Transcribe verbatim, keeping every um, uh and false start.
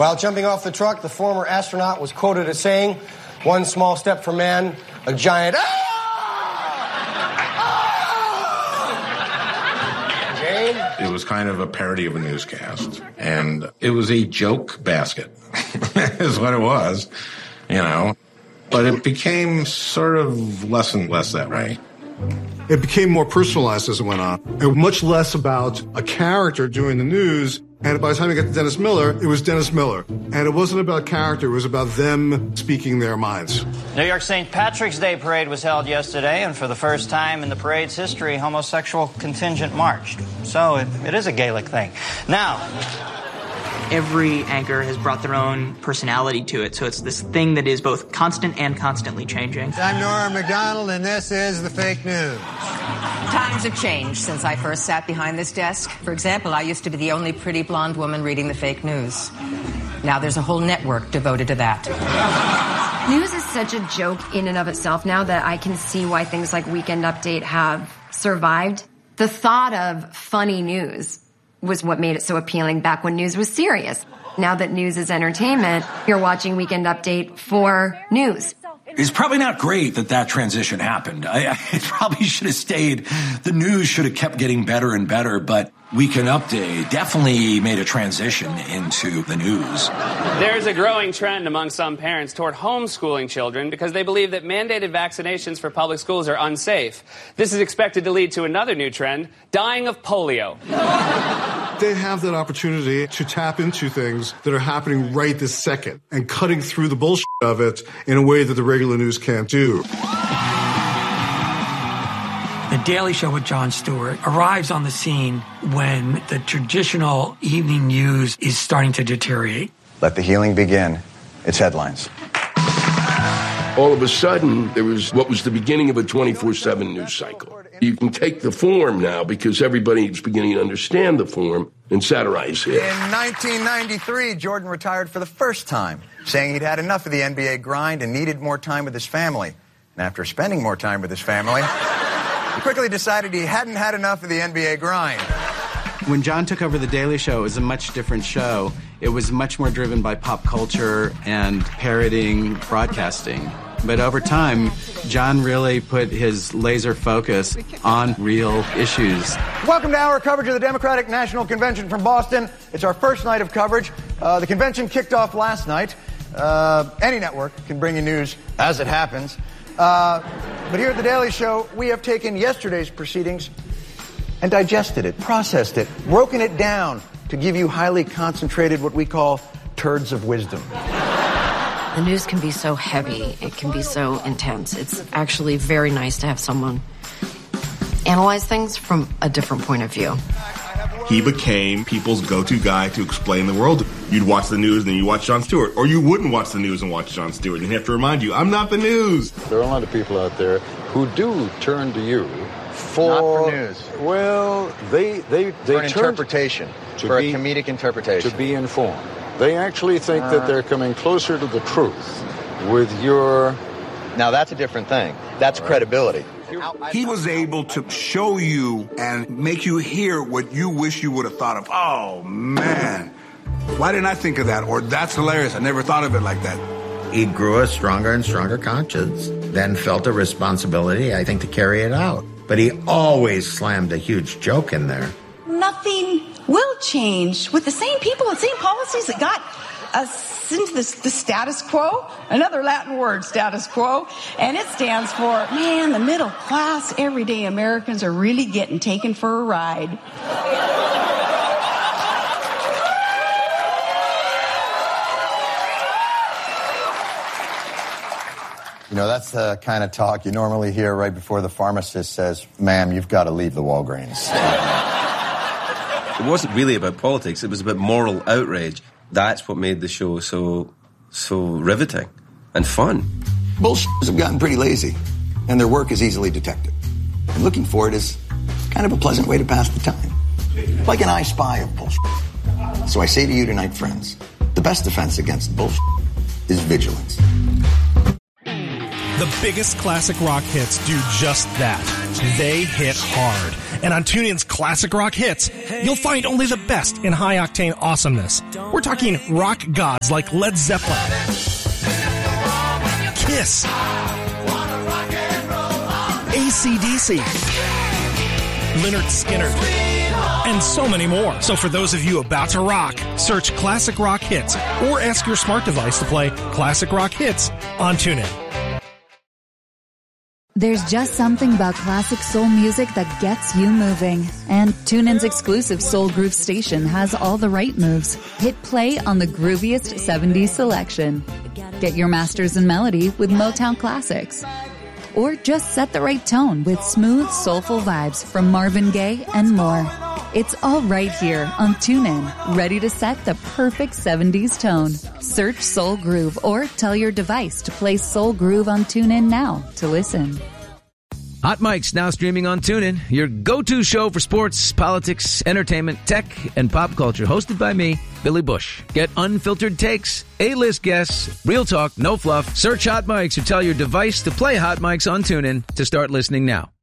While jumping off the truck, the former astronaut was quoted as saying, "One small step for man, a giant ah! Ah! Jane? It was kind of a parody of a newscast, and it was a joke basket, is what it was, you know. But it became sort of less and less that way. It became more personalized as it went on, and much less about a character doing the news. And by the time you get to Dennis Miller, it was Dennis Miller. And it wasn't about character, it was about them speaking their minds. New York Saint Patrick's Day parade was held yesterday, and for the first time in the parade's history, homosexual contingent marched. So it, it is a Gaelic thing. Now, every anchor has brought their own personality to it, so it's this thing that is both constant and constantly changing. I'm Norm Macdonald, and this is The Fake News. Times have changed since I first sat behind this desk. For example, I used to be the only pretty blonde woman reading the fake news. Now there's a whole network devoted to that. News is such a joke in and of itself now that I can see why things like Weekend Update have survived. The thought of funny news was what made it so appealing back when news was serious. Now that news is entertainment, you're watching Weekend Update for news. It's probably not great that that transition happened. I, I, it probably should have stayed. The news should have kept getting better and better, but Weekend Update definitely made a transition into the news. There's a growing trend among some parents toward homeschooling children because they believe that mandated vaccinations for public schools are unsafe. This is expected to lead to another new trend, dying of polio. They have that opportunity to tap into things that are happening right this second and cutting through the bullshit of it in a way that the regular news can't do. The Daily Show with Jon Stewart arrives on the scene when the traditional evening news is starting to deteriorate. Let the healing begin. It's headlines. All of a sudden, there was what was the beginning of a twenty-four seven news cycle. You can take the form now because everybody's beginning to understand the form and satirize it. In nineteen ninety-three, Jordan retired for the first time, saying he'd had enough of the N B A grind and needed more time with his family. And after spending more time with his family, he quickly decided he hadn't had enough of the N B A grind. When Jon took over The Daily Show, it was a much different show. It was much more driven by pop culture and parodying broadcasting. But over time, Jon really put his laser focus on real issues. Welcome to our coverage of the Democratic National Convention from Boston. It's our first night of coverage. Uh, the convention kicked off last night. Uh, any network can bring you news as it happens. Uh, but here at The Daily Show, we have taken yesterday's proceedings and digested it, processed it, broken it down to give you highly concentrated what we call turds of wisdom. The news can be so heavy. It can be so intense. It's actually very nice to have someone analyze things from a different point of view. He became people's go-to guy to explain the world. You'd watch the news and then you watch Jon Stewart. Or you wouldn't watch the news and watch Jon Stewart. And he'd have to remind you, I'm not the news. There are a lot of people out there who do turn to you for... Not for news. Well, they... they, they for an turn interpretation. To for be, a comedic interpretation. To be informed. They actually think uh, that they're coming closer to the truth with your... Now, that's a different thing. That's right. Credibility. He was able to show you and make you hear what you wish you would have thought of. Oh, man. Why didn't I think of that? Or that's hilarious. I never thought of it like that. He grew a stronger and stronger conscience, then felt a responsibility, I think, to carry it out. But he always slammed a huge joke in there. Nothing will change with the same people and same policies that got us into this, the status quo, another Latin word, status quo, and it stands for, man, the middle class, everyday Americans are really getting taken for a ride. You know, that's the kind of talk you normally hear right before the pharmacist says, ma'am, you've got to leave the Walgreens. It wasn't really about politics, it was about moral outrage. That's what made the show so so riveting and fun. Bullshitters have gotten pretty lazy, and their work is easily detected. And looking for it is kind of a pleasant way to pass the time. Like an I Spy of bullshit. So I say to you tonight, friends, the best defense against bullshit is vigilance. The biggest classic rock hits do just that. They hit hard. And on TuneIn's Classic Rock Hits, you'll find only the best in high-octane awesomeness. We're talking rock gods like Led Zeppelin, Kiss, A C D C, Lynyrd Skynyrd, and so many more. So for those of you about to rock, search Classic Rock Hits or ask your smart device to play Classic Rock Hits on TuneIn. There's just something about classic soul music that gets you moving. And TuneIn's exclusive Soul Groove station has all the right moves. Hit play on the grooviest seventies selection. Get your masters in melody with Motown classics. Or just set the right tone with smooth, soulful vibes from Marvin Gaye and more. It's all right here on TuneIn, ready to set the perfect seventies tone. Search Soul Groove or tell your device to play Soul Groove on TuneIn now to listen. Hot Mic's now streaming on TuneIn, your go-to show for sports, politics, entertainment, tech, and pop culture. Hosted by me, Billy Bush. Get unfiltered takes, A-list guests, real talk, no fluff. Search Hot Mic's or tell your device to play Hot Mic's on TuneIn to start listening now.